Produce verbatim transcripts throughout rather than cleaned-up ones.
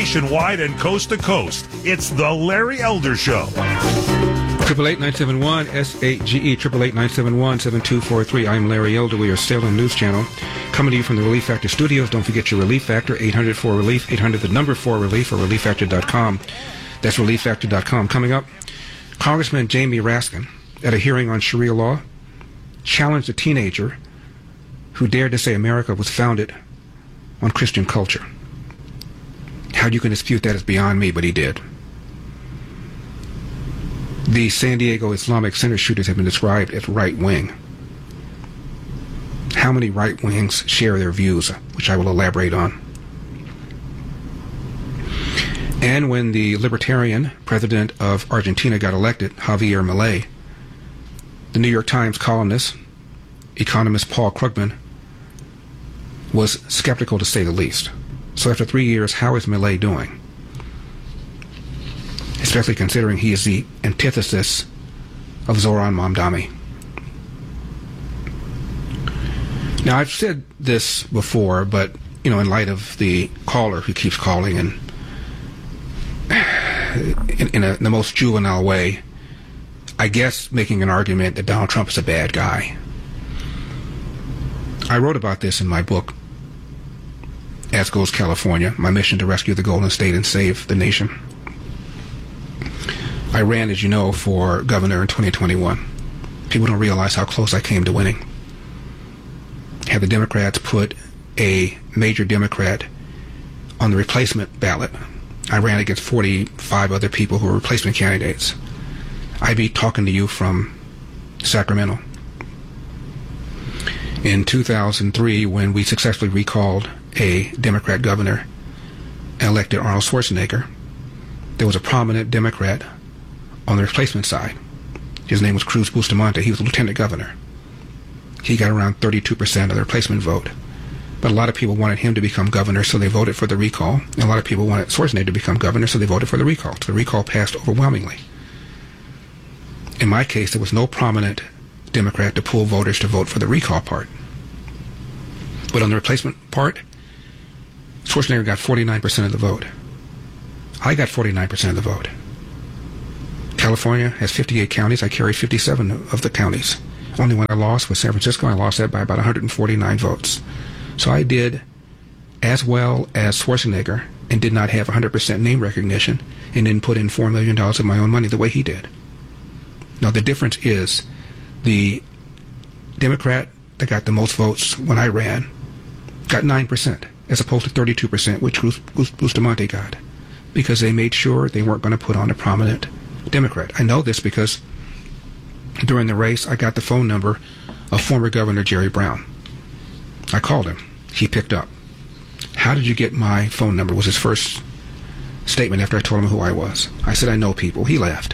nationwide and coast to coast. It's the Larry Elder Show. Triple eight nine seven one S eight G E triple eight nine seven one seven two four three. I'm Larry Elder. We are Salem News Channel, coming to you from the Relief Factor Studios. Don't forget your Relief Factor, eight hundred four relief, eight hundred the number four relief, or relief factor dot com. That's relief factor dot com. Coming up, Congressman Jamie Raskin, at a hearing on Sharia law, challenged a teenager who dared to say America was founded on Christian culture. How you can dispute that is beyond me, but he did. The San Diego Islamic Center shooters have been described as right-wing. How many right-wings share their views, which I will elaborate on. And when the libertarian president of Argentina got elected, Javier Milei, the New York Times columnist, economist Paul Krugman, was skeptical to say the least. So after three years, how is Milei doing? Especially considering he is the antithesis of Zoran Mamdani. Now, I've said this before, but, you know, in light of the caller who keeps calling and in, in, a, in the most juvenile way, I guess making an argument that Donald Trump is a bad guy. I wrote about this in my book, As Goes California, My Mission to Rescue the Golden State and Save the Nation. I ran, as you know, for governor in twenty twenty-one. People don't realize how close I came to winning. Had the Democrats put a major Democrat on the replacement ballot, I ran against forty-five other people who were replacement candidates. I'd be talking to you from Sacramento. In two thousand three, when we successfully recalled a Democrat governor and elected Arnold Schwarzenegger, there was a prominent Democrat on the replacement side. His name was Cruz Bustamante. He was a lieutenant governor. He got around thirty-two percent of the replacement vote. But a lot of people wanted him to become governor, so they voted for the recall. And a lot of people wanted Schwarzenegger to become governor, so they voted for the recall. So the recall passed overwhelmingly. In my case, there was no prominent Democrat to pull voters to vote for the recall part. But on the replacement part, Schwarzenegger got forty-nine percent of the vote. I got forty-nine percent of the vote. California has fifty-eight counties. I carried fifty-seven of the counties. Only one I lost was San Francisco. I lost that by about one hundred forty-nine votes. So I did as well as Schwarzenegger and did not have one hundred percent name recognition and didn't put in four million dollars of my own money the way he did. Now, the difference is the Democrat that got the most votes when I ran got nine percent as opposed to thirty-two percent, which Bustamante got, because they made sure they weren't going to put on a prominent Democrat. I know this because during the race, I got the phone number of former Governor Jerry Brown. I called him. He picked up. How did you get my phone number? Was his first statement after I told him who I was. I said, I know people. He laughed.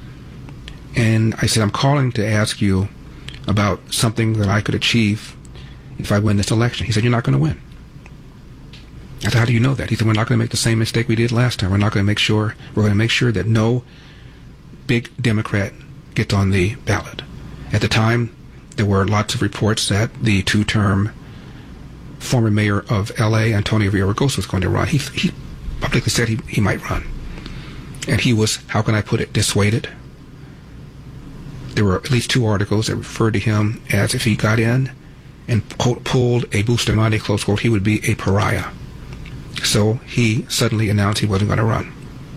And I said, I'm calling to ask you about something that I could achieve if I win this election. He said, you're not going to win. I said, how do you know that? He said, we're not going to make the same mistake we did last time. We're not going to make sure, we're going to make sure that no big Democrat gets on the ballot. At the time, there were lots of reports that the two-term former mayor of L A, Antonio Villaraigosa, was going to run. He, he publicly said he, he might run. And he was, how can I put it, dissuaded. There were at least two articles that referred to him as if he got in and, quote, pulled a Bustamante, close quote, he would be a pariah. So he suddenly announced he wasn't going to run.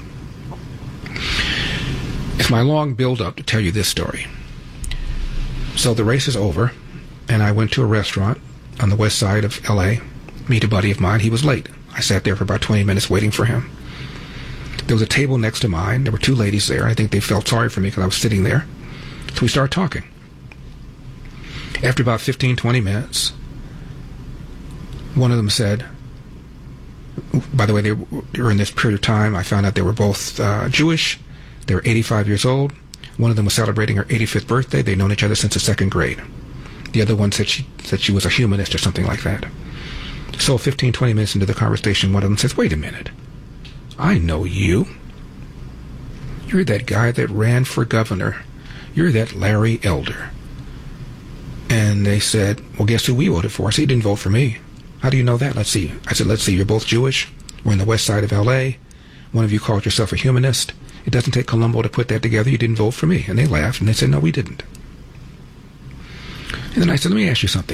It's my long build-up to tell you this story. So the race is over, and I went to a restaurant on the west side of L A, meet a buddy of mine. He was late. I sat there for about twenty minutes waiting for him. There was a table next to mine. There were two ladies there. I think they felt sorry for me because I was sitting there. So we started talking. After about fifteen, twenty minutes, one of them said, by the way, they were, during this period of time, I found out they were both uh, Jewish. They were eighty-five years old. One of them was celebrating her eighty-fifth birthday. They'd known each other since the second grade. The other one said she said she was a humanist or something like that. So fifteen, twenty minutes into the conversation, one of them says, wait a minute. I know you. You're that guy that ran for governor. You're that Larry Elder. And they said, well, guess who we voted for? I said, you didn't vote for me. How do you know that? Let's see. I said, let's see. You're both Jewish? or in the west side of L A. One of you called yourself a humanist. It doesn't take Colombo to put that together. You didn't vote for me. And they laughed, and they said, no, we didn't. And then I said, let me ask you something.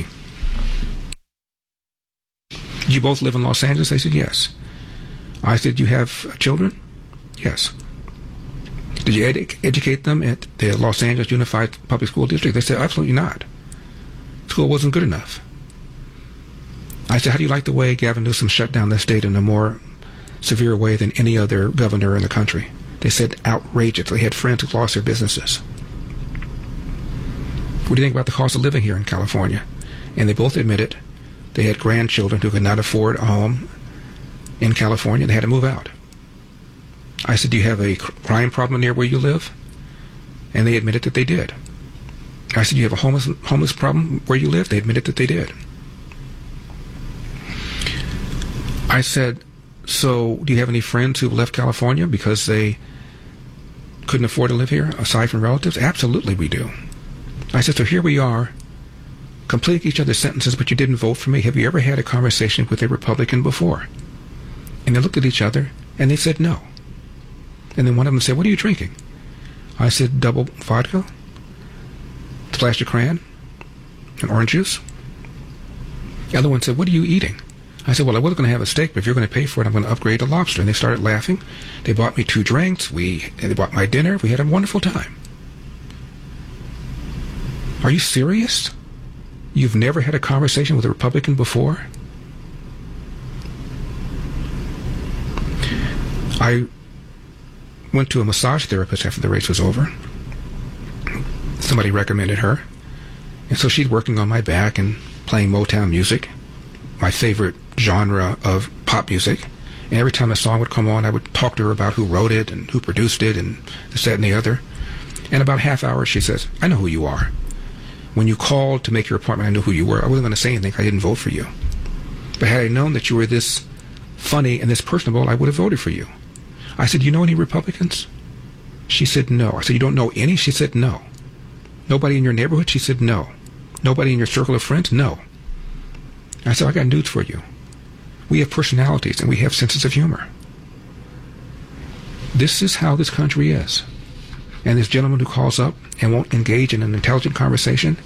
Did you both live in Los Angeles? They said, yes. I said, you have children? Yes. Did you ed- educate them at the Los Angeles Unified Public School District? They said, absolutely not. School wasn't good enough. I said, how do you like the way Gavin Newsom shut down the state in a more severe way than any other governor in the country? They said, outrageous. They had friends who lost their businesses. What do you think about the cost of living here in California? And they both admitted they had grandchildren who could not afford a home in California. They had to move out. I said, do you have a crime problem near where you live? And they admitted that they did. I said, do you have a homeless, homeless problem where you live? They admitted that they did. I said, so do you have any friends who left California because they couldn't afford to live here, aside from relatives? Absolutely we do. I said, so here we are, completing each other's sentences, but you didn't vote for me. Have you ever had a conversation with a Republican before? And they looked at each other, and they said no. And then one of them said, what are you drinking? I said, double vodka, splash of crayon, and orange juice. The other one said, what are you eating? I said, well, I wasn't going to have a steak, but if you're going to pay for it, I'm going to upgrade to lobster. And they started laughing. They bought me two drinks. We, they bought my dinner. We had a wonderful time. Are you serious? You've never had a conversation with a Republican before? I went to a massage therapist after the race was over. Somebody recommended her. And so she's working on my back and playing Motown music, my favorite genre of pop music. And every time a song would come on, I would talk to her about who wrote it and who produced it and this, that, and the other. And about half hour, she says, I know who you are. When you called to make your appointment, I knew who you were. I wasn't going to say anything. I didn't vote for you. But had I known that you were this funny and this personable, I would have voted for you. I said, you know any Republicans? She said, no. I said, you don't know any? She said, no. Nobody in your neighborhood? She said, no. Nobody in your circle of friends? No. I said, I got news for you. We have personalities and we have senses of humor. This is how this country is. And this gentleman who calls up and won't engage in an intelligent conversation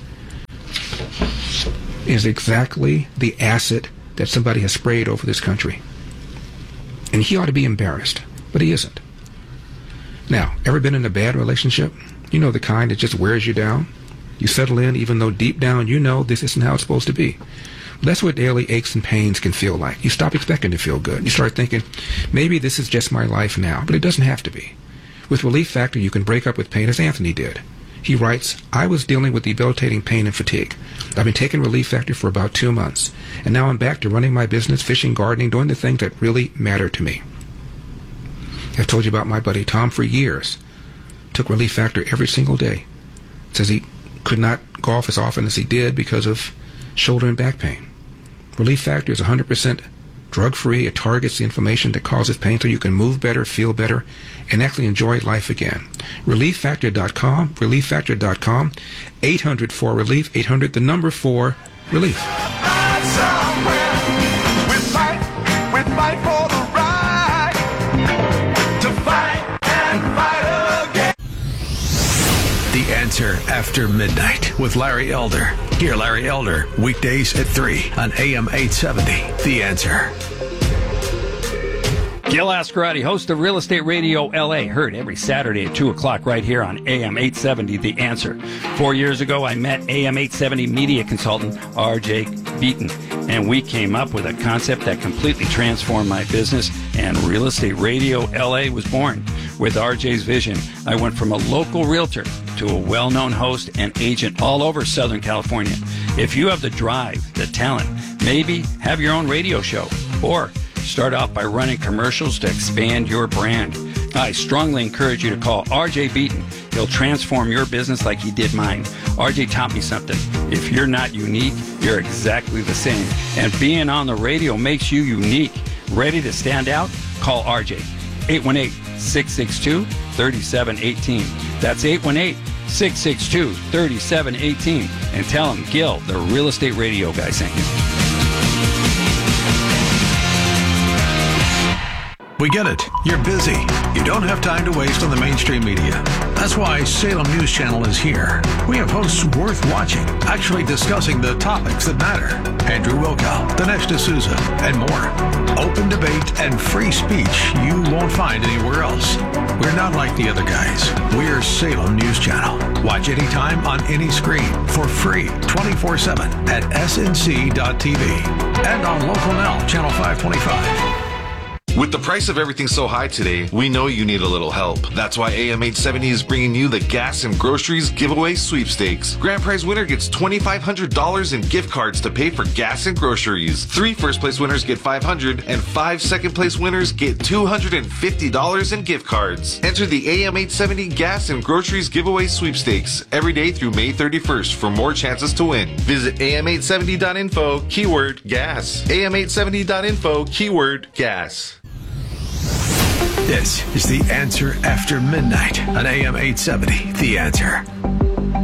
is exactly the acid that somebody has sprayed over this country. And he ought to be embarrassed, but he isn't. Now, ever been in a bad relationship? You know, the kind that just wears you down. You settle in even though deep down you know this isn't how it's supposed to be. That's what daily aches and pains can feel like. You stop expecting to feel good. You start thinking, maybe this is just my life now, but it doesn't have to be. With Relief Factor, you can break up with pain as Anthony did. He writes, I was dealing with debilitating pain and fatigue. I've been taking Relief Factor for about two months, and now I'm back to running my business, fishing, gardening, doing the things that really matter to me. I've told you about my buddy Tom for years. Took Relief Factor every single day. Says he could not golf as often as he did because of shoulder and back pain. Relief Factor is one hundred percent drug-free. It targets the inflammation that causes pain so you can move better, feel better, and actually enjoy life again. relief factor dot com, relief factor dot com, eight hundred four relief, eight hundred, the number four, relief. The Answer After Midnight with Larry Elder. Hear Larry Elder weekdays at three on A M eight seventy. The Answer. Gil Ascarati, host of Real Estate Radio L A, heard every Saturday at two o'clock right here on A M eight seventy, The Answer. Four years ago, I met A M eight seventy media consultant R J Beaton, and we came up with a concept that completely transformed my business, and Real Estate Radio L A was born. With R J's vision, I went from a local realtor to a well-known host and agent all over Southern California. If you have the drive, the talent, maybe have your own radio show, or start off by running commercials to expand your brand, I strongly encourage you to call R J Beaton. He'll transform your business like he did mine. R J taught me something. If you're not unique, you're exactly the same. And being on the radio makes you unique. Ready to stand out? Call R J. eight one eight, six six two, three seven one eight. That's eight one eight, six six two, three seven one eight. And tell him Gil, the Real Estate Radio guy, sent you. We get it. You're busy. You don't have time to waste on the mainstream media. That's why Salem News Channel is here. We have hosts worth watching, actually discussing the topics that matter. Andrew Wilkow, Dinesh D'Souza, and more. Open debate and free speech you won't find anywhere else. We're not like the other guys. We're Salem News Channel. Watch anytime on any screen for free twenty-four seven at S N C dot T V and on Local Now, Channel five twenty-five. With the price of everything so high today, we know you need a little help. That's why A M eight seventy is bringing you the Gas and Groceries Giveaway Sweepstakes. Grand prize winner gets twenty-five hundred dollars in gift cards to pay for gas and groceries. Three first place winners get five hundred dollars and five second place winners get two hundred fifty dollars in gift cards. Enter the A M eight seventy Gas and Groceries Giveaway Sweepstakes every day through May thirty-first for more chances to win. Visit A M eight seventy dot info, keyword gas. A M eight seventy dot info, keyword gas. This is The Answer After Midnight on A M eight seventy. The Answer.